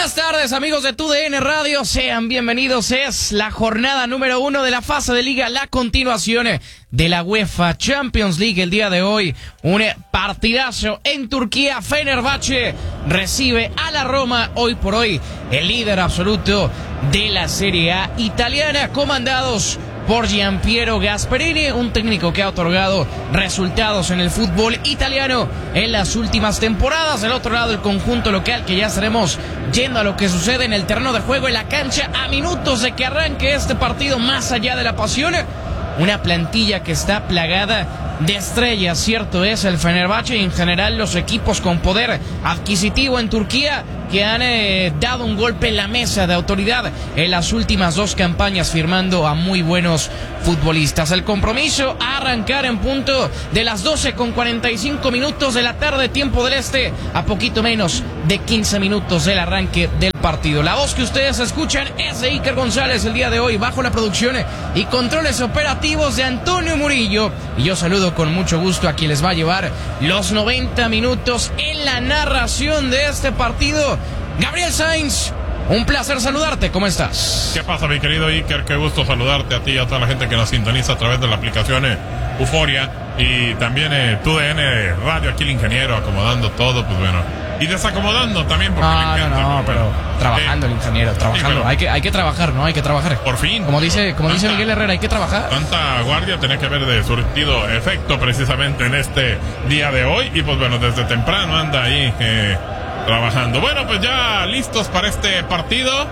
Buenas tardes, amigos de TUDN Radio, sean bienvenidos. Es la jornada número 1 de la fase de liga, la continuación de la UEFA Champions League. El día de hoy, un partidazo en Turquía. Fenerbahce recibe a la Roma, hoy por hoy el líder absoluto de la Serie A italiana, comandados por Gianpiero Gasperini, un técnico que ha otorgado resultados en el fútbol italiano en las últimas temporadas. Del otro lado, el conjunto local, que ya estaremos yendo a lo que sucede en el terreno de juego, en la cancha, a minutos de que arranque este partido. Más allá de la pasión, una plantilla que está plagada de estrellas, cierto es el Fenerbahce, y en general los equipos con poder adquisitivo en Turquía, que han dado un golpe en la mesa de autoridad en las últimas dos campañas, firmando a muy buenos futbolistas. El compromiso a arrancar en punto de las 12:45 de la tarde, tiempo del este, a poquito menos de 15 minutos del arranque del partido. La voz que ustedes escuchan es de Iker González el día de hoy, bajo la producción y controles operativos de Antonio Murillo, y yo saludo con mucho gusto a quien les va a llevar los 90 minutos en la narración de este partido, Gabriel Sainz. Un placer saludarte, ¿cómo estás? ¿Qué pasa, mi querido Iker? Qué gusto saludarte a ti y a toda la gente que nos sintoniza a través de la aplicación Euforia, y también TUDN Radio, aquí el ingeniero acomodando todo, pues bueno, y desacomodando también, porque le encanta. No, pero trabajando el ingeniero, trabajando. Sí, bueno, hay que trabajar, ¿no? Hay que trabajar. Por fin. Como dice Miguel Herrera, hay que trabajar. Tanta guardia tenía que haber de surtido efecto precisamente en este día de hoy, y pues bueno, desde temprano anda ahí trabajando. Bueno, pues ya listos para este partido,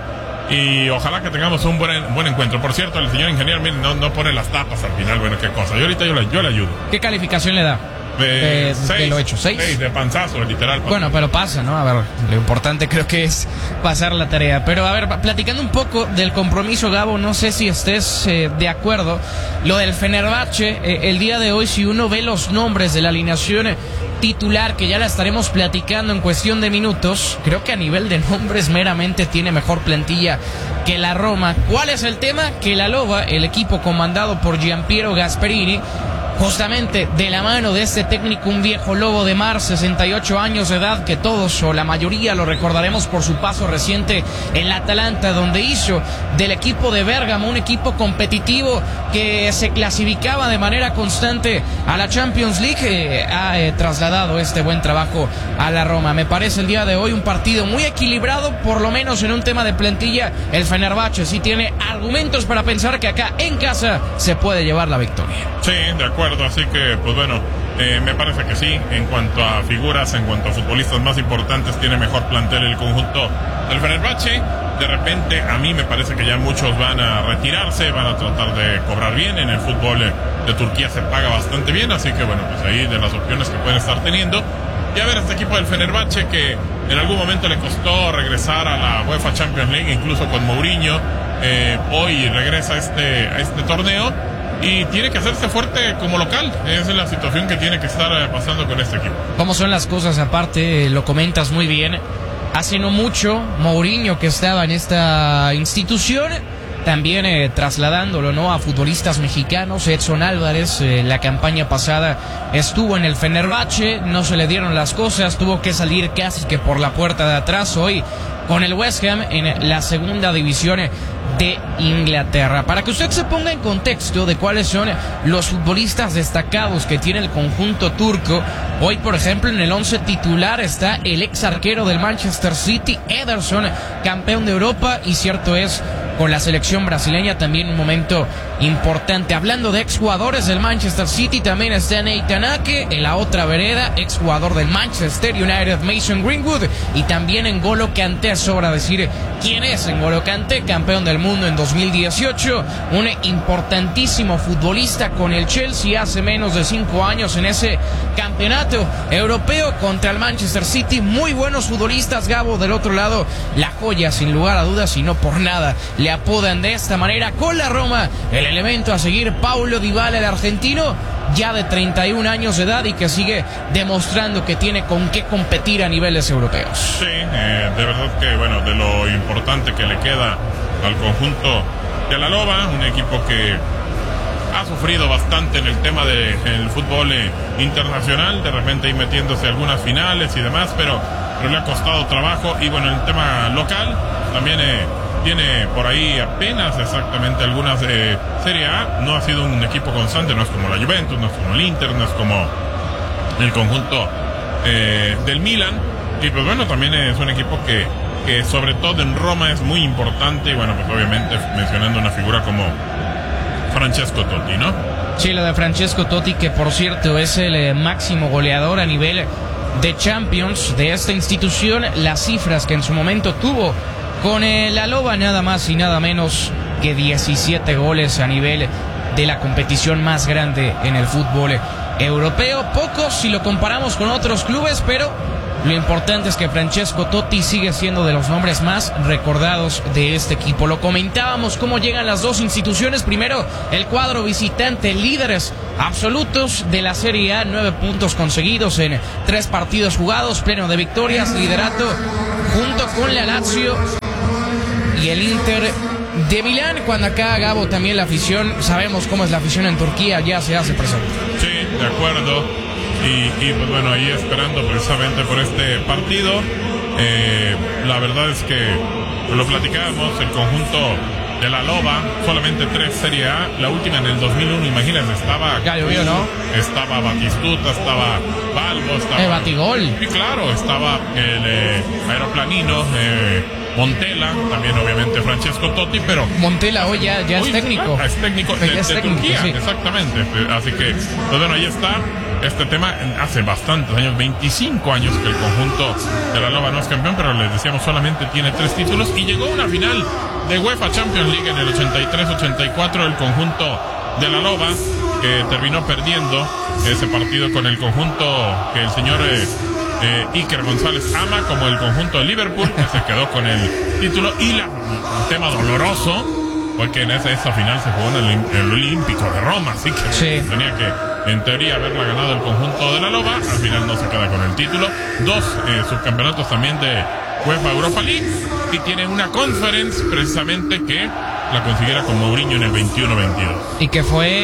y ojalá que tengamos un buen encuentro. Por cierto, el señor ingeniero, miren, no pone las tapas al final. Bueno, qué cosa. Yo ahorita yo le ayudo. ¿Qué calificación le da? De lo hecho, 6 de panzazo, literal. Bueno, pero pasa, ¿no? A ver, lo importante creo que es pasar la tarea. Pero a ver, platicando un poco del compromiso, Gabo, no sé si estés de acuerdo. Lo del Fenerbahce, el día de hoy, si uno ve los nombres de la alineación titular, que ya la estaremos platicando en cuestión de minutos, creo que a nivel de nombres meramente tiene mejor plantilla que la Roma. ¿Cuál es el tema? Que la Loba, el equipo comandado por Gianpiero Gasperini, justamente de la mano de este técnico, un viejo lobo de mar, 68 años de edad, que todos o la mayoría lo recordaremos por su paso reciente en la Atalanta, donde hizo del equipo de Bérgamo un equipo competitivo que se clasificaba de manera constante a la Champions League. Ha trasladado este buen trabajo a la Roma. Me parece el día de hoy un partido muy equilibrado, por lo menos en un tema de plantilla. El Fenerbahce sí tiene argumentos para pensar que acá en casa se puede llevar la victoria. Sí, de acuerdo. Así que, pues bueno, me parece que sí. En cuanto a figuras, en cuanto a futbolistas más importantes, tiene mejor plantel el conjunto del Fenerbahce. De repente, a mí me parece que ya muchos van a retirarse, van a tratar de cobrar bien. En el fútbol de Turquía se paga bastante bien, así que bueno, pues ahí de las opciones que pueden estar teniendo. Y a ver, este equipo del Fenerbahce, que en algún momento le costó regresar a la UEFA Champions League, incluso con Mourinho, hoy regresa a este torneo, y tiene que hacerse fuerte como local. Esa es la situación que tiene que estar pasando con este equipo. ¿Cómo son las cosas? Aparte, lo comentas muy bien. Hace no mucho, Mourinho, que estaba en esta institución, también trasladándolo, ¿no?, a futbolistas mexicanos. Edson Álvarez, la campaña pasada estuvo en el Fenerbahce, no se le dieron las cosas, tuvo que salir casi que por la puerta de atrás. Hoy con el West Ham en la segunda división de Inglaterra. Para que usted se ponga en contexto de cuáles son los futbolistas destacados que tiene el conjunto turco, hoy por ejemplo en el 11 titular está el ex arquero del Manchester City, Ederson, campeón de Europa, y cierto es, con la selección brasileña también un momento importante. Hablando de exjugadores del Manchester City, también está Nathan Ake, en la otra vereda, exjugador del Manchester United, Mason Greenwood, y también N'Golo Kanté. Sobra decir quién es N'Golo Kanté, campeón del mundo en 2018, un importantísimo futbolista con el Chelsea hace menos de 5 años en ese campeonato europeo contra el Manchester City. Muy buenos futbolistas, Gabo. Del otro lado, la joya, sin lugar a dudas, y no por nada le apodan de esta manera con la Roma, el elemento a seguir, Paulo Dybala, el argentino, ya de 31 años de edad, y que sigue demostrando que tiene con qué competir a niveles europeos. Sí, de verdad que, bueno, de lo importante que le queda al conjunto de la Loba, un equipo que ha sufrido bastante en el tema del fútbol internacional, de repente ahí metiéndose algunas finales y demás, pero pero le ha costado trabajo. Y bueno, en el tema local también tiene por ahí apenas exactamente algunas Serie A. No ha sido un equipo constante, no es como la Juventus, no es como el Inter, no es como el conjunto del Milan. Y pues bueno, también es un equipo que sobre todo en Roma es muy importante. Y bueno, pues obviamente mencionando una figura como Francesco Totti, ¿no? Sí, lo de Francesco Totti, que por cierto es el máximo goleador a nivel de Champions de esta institución. Las cifras que en su momento tuvo con la Loba, nada más y nada menos que 17 goles a nivel de la competición más grande en el fútbol europeo. Pocos si lo comparamos con otros clubes, pero lo importante es que Francesco Totti sigue siendo de los nombres más recordados de este equipo. Lo comentábamos cómo llegan las dos instituciones. Primero, el cuadro visitante, líderes absolutos de la Serie A, 9 puntos conseguidos en 3 partidos jugados, pleno de victorias, liderato junto con la Lazio y el Inter de Milán. Cuando acá, Gabo, también la afición, sabemos cómo es la afición en Turquía, ya se hace presente. Sí, de acuerdo. Y pues bueno, ahí esperando precisamente por este partido. La verdad es que lo platicábamos, el conjunto de la Loba, solamente 3 Serie A, la última en el 2001, imagínense, estaba... Ya llovió, ¿no? Estaba Batistuta, estaba Balbo, estaba... Batigol. Y claro, estaba el aeroplanino, Montella, también obviamente Francesco Totti, pero... Montella hoy ya es técnico. Es técnico de Turquía, sí. Exactamente. Así que, pues bueno, ahí está. Este tema hace bastantes años, 25 años que el conjunto de la Loba no es campeón, pero les decíamos solamente tiene 3 títulos y llegó a una final de UEFA Champions League en el 83-84 el conjunto de la Loba, que terminó perdiendo ese partido con el conjunto que el señor Iker González ama como el conjunto de Liverpool, que se quedó con el título. Y un tema doloroso porque en esa final se jugó en el Olímpico de Roma, así que sí, tenía que en teoría haberla ganado el conjunto de la Loba. Al final no se queda con el título. 2 subcampeonatos también de UEFA Europa League, y tiene una Conference precisamente que la consiguiera con Mourinho en el 21-22. Y que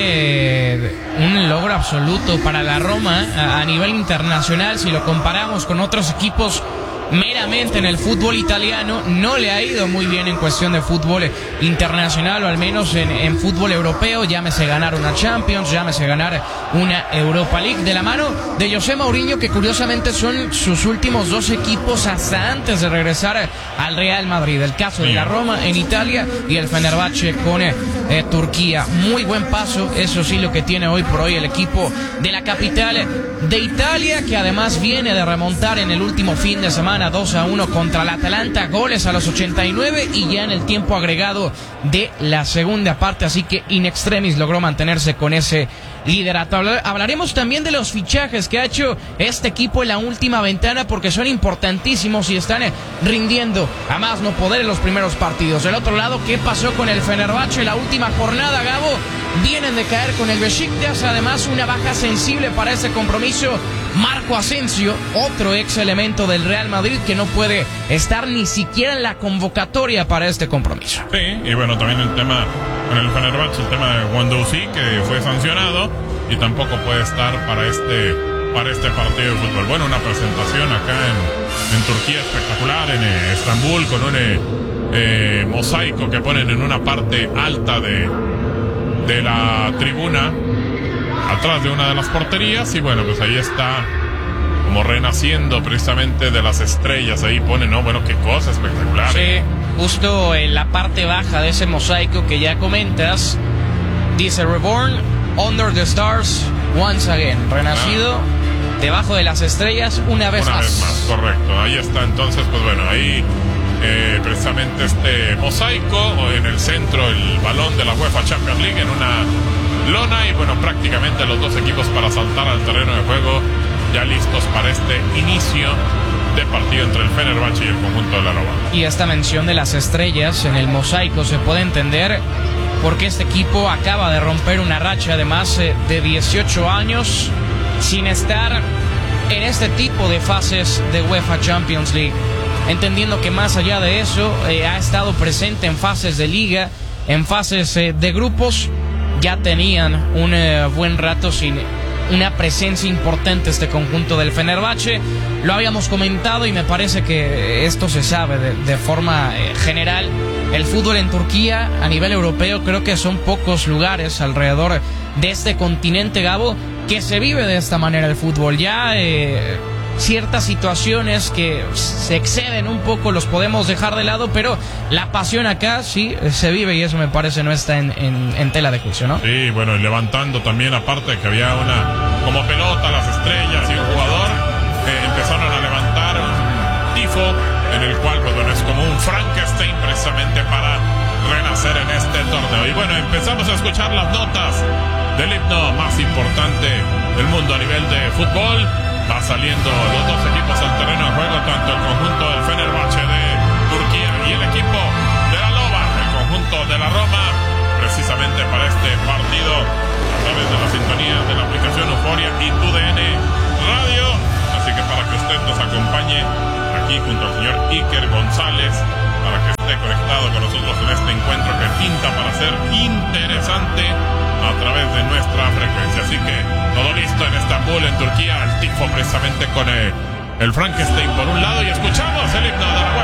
fue un logro absoluto para la Roma a nivel internacional. Si lo comparamos con otros equipos meramente en el fútbol italiano, no le ha ido muy bien en cuestión de fútbol internacional, o al menos en fútbol europeo. Llámese ganar una Champions, llámese ganar una Europa League, de la mano de José Mourinho, que curiosamente son sus últimos 2 equipos hasta antes de regresar al Real Madrid. El caso de la Roma en Italia y el Fenerbahce con Turquía. Muy buen paso, eso sí, lo que tiene hoy por hoy el equipo de la capital de Italia, que además viene de remontar en el último fin de semana 2-1 contra el Atalanta, goles a los 89 y ya en el tiempo agregado de la segunda parte, así que in extremis logró mantenerse con ese liderato. Hablaremos también de los fichajes que ha hecho este equipo en la última ventana, porque son importantísimos y están rindiendo a más no poder en los primeros partidos. Del otro lado, ¿qué pasó con el Fenerbahce la última jornada, Gabo? Vienen de caer con el Beşiktaş, además una baja sensible para ese compromiso. Marco Asensio, otro ex elemento del Real Madrid, que no puede estar ni siquiera en la convocatoria para este compromiso. Sí, y bueno, también el tema con el Fenerbahce, el tema de Guendouzi, que fue sancionado y tampoco puede estar para este partido de fútbol. Bueno, una presentación acá en Turquía espectacular, en Estambul, con un mosaico que ponen en una parte alta de la tribuna, atrás de una de las porterías. Y bueno, pues ahí está como renaciendo precisamente de las estrellas. Ahí ponen, ¿no? Bueno, qué cosa espectacular. Sí, justo en la parte baja de ese mosaico que ya comentas, dice Reborn under the stars once again, renacido debajo de las estrellas una vez más. Correcto, ahí está. Entonces, pues bueno, ahí precisamente este mosaico, en el centro el balón de la UEFA Champions League en una lona, y bueno, prácticamente los 2 equipos para saltar al terreno de juego, ya listos para este inicio de partido entre el Fenerbahce y el conjunto de la Loba. Y esta mención de las estrellas en el mosaico se puede entender porque este equipo acaba de romper una racha de más de 18 años sin estar en este tipo de fases de UEFA Champions League, entendiendo que más allá de eso ha estado presente en fases de liga, en fases de grupos. Ya tenían un buen rato sin una presencia importante este conjunto del Fenerbahce. Lo habíamos comentado y me parece que esto se sabe de forma general. El fútbol en Turquía a nivel europeo, creo que son pocos lugares alrededor de este continente, Gabo, que se vive de esta manera el fútbol. Ya ciertas situaciones que se exceden un poco los podemos dejar de lado, pero la pasión acá sí se vive y eso me parece no está en tela de juicio, ¿no? Sí, bueno, y levantando también, aparte de que había como pelota, las estrellas y un jugador, empezaron a levantar un tifo en el cual, pues bueno, es como un Frankenstein precisamente para renacer en este torneo. Y bueno, empezamos a escuchar las notas del himno más importante del mundo a nivel de fútbol. Va saliendo los dos equipos al terreno de juego, tanto el conjunto del Fenerbahce de Turquía y el equipo de la Loba, el conjunto de la Roma, precisamente para este partido a través de la sintonía de la aplicación Euforia y TUDN Radio. Así que para que usted nos acompañe aquí junto al señor Iker González, para que esté conectado con nosotros en este encuentro que pinta para ser interesante a través de nuestra frecuencia. Así que todo listo en Estambul, en Turquía, el tifo precisamente con el Frankenstein por un lado, y escuchamos el himno de la